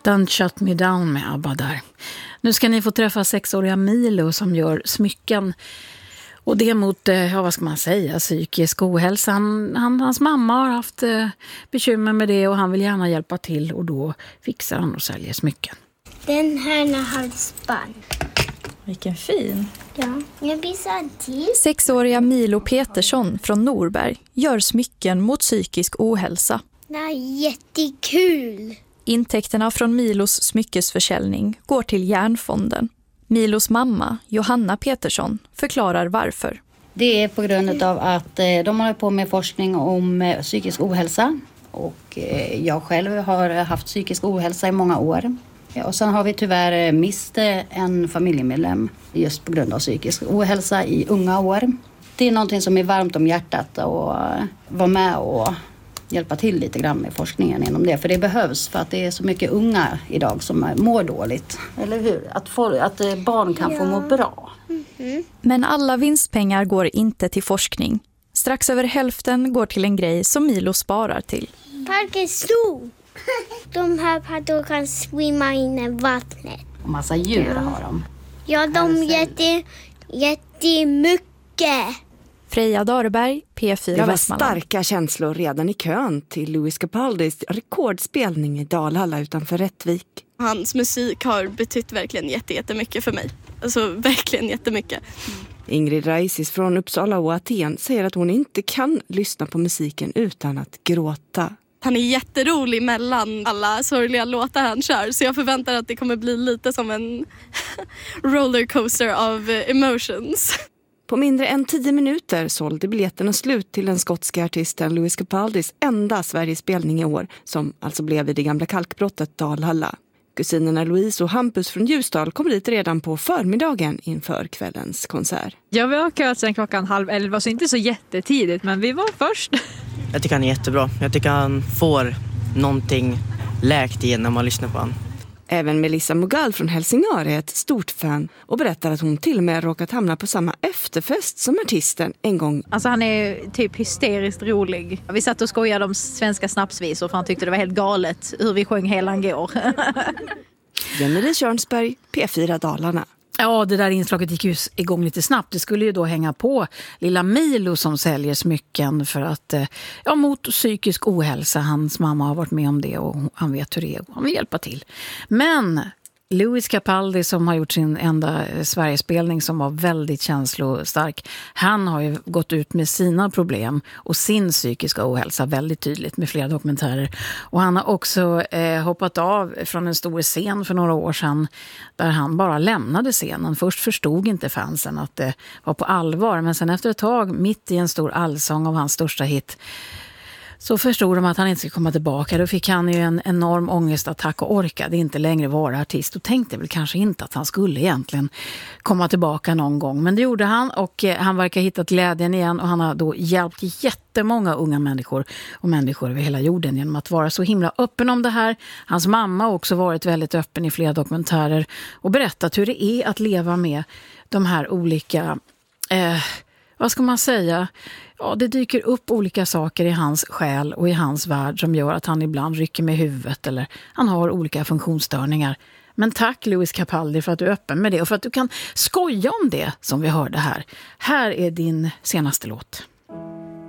Don't Shut Me Down med ABBA där. Nu ska ni få träffa 6-åriga Milo som gör smycken. Och det mot, vad ska man säga, psykisk ohälsa. Hans mamma har haft bekymmer med det och han vill gärna hjälpa till. Och då fixar han och säljer smycken. Den här halsband. Vilken fin. Ja, jag visar till. 6-åriga Milo Petersson från Norberg gör smycken mot psykisk ohälsa. Det är jättekul. Intäkterna från Milos smyckesförsäljning går till Hjärnfonden. Milos mamma, Johanna Petersson, förklarar varför. Det är på grund av att de håller på med forskning om psykisk ohälsa. Och jag själv har haft psykisk ohälsa i många år. Och sen har vi tyvärr mist en familjemedlem just på grund av psykisk ohälsa i unga år. Det är någonting som är varmt om hjärtat och vara med och hjälpa till lite grann med forskningen inom det. För det behövs för att det är så mycket unga idag som mår dåligt. Eller hur? Att barn kan få må bra. Mm-hmm. Men alla vinstpengar går inte till forskning. Strax över hälften går till en grej som Milo sparar till. Parken stor. De här paddor kan svimma in i vattnet. Och massa djur har de. Ja, de jättemycket. Freja Darberg, P4 Det var Västmanland. starka känslor redan i kön till Lewis Capaldis rekordspelning i Dalhalla utanför Rättvik. Hans musik har betytt verkligen jättemycket för mig. Alltså verkligen jättemycket. Ingrid Raisis från Uppsala och Aten säger att hon inte kan lyssna på musiken utan att gråta. Han är jätterolig mellan alla sorgliga låtar han kör. Så jag förväntar att det kommer bli lite som en rollercoaster av emotions. På mindre än 10 minuter sålde biljetterna slut till den skotska artisten Lewis Capaldis enda Sverigespelning i år, som alltså blev vid det gamla kalkbrottet Dalhalla. Kusinerna Louise och Hampus från Ljusdal kom dit redan på förmiddagen inför kvällens konsert. Ja, vi har köat sedan 10:30, så inte så jättetidigt, men vi var först. Jag tycker han är jättebra. Jag tycker han får någonting läkt igen när man lyssnar på han. Även Melissa Mogal från Helsingör är ett stort fan och berättar att hon till och med råkat hamna på samma efterfest som artisten en gång. Alltså han är typ hysteriskt rolig. Vi satt och skojade om svenska snapsvisor för han tyckte det var helt galet hur vi sjöng Helan går. Jenny Körnsberg, P4 Dalarna. Ja, det där inslaget gick ju igång lite snabbt. Det skulle ju då hänga på lilla Milo som säljer smycken för att, mot psykisk ohälsa. Hans mamma har varit med om det och han vet hur det är. Han vill hjälpa till. Men Lewis Capaldi som har gjort sin enda Sverigespelning som var väldigt känslostark. Han har ju gått ut med sina problem och sin psykiska ohälsa väldigt tydligt med flera dokumentärer. Och han har också hoppat av från en stor scen för några år sedan där han bara lämnade scenen. Först förstod inte fansen att det var på allvar, men sen efter ett tag mitt i en stor allsång av hans största hit så förstod de att han inte skulle komma tillbaka. Då fick han ju en enorm ångestattack och orkade inte längre vara artist. Och tänkte väl kanske inte att han skulle egentligen komma tillbaka någon gång. Men det gjorde han och han verkar ha hittat glädjen igen. Och han har då hjälpt jättemånga unga människor och människor över hela jorden genom att vara så himla öppen om det här. Hans mamma har också varit väldigt öppen i flera dokumentärer och berättat hur det är att leva med de här olika... vad ska man säga? Ja, det dyker upp olika saker i hans själ och i hans värld som gör att han ibland rycker med huvudet eller han har olika funktionsstörningar. Men tack Lewis Capaldi för att du är öppen med det och för att du kan skoja om det som vi hörde här. Här är din senaste låt.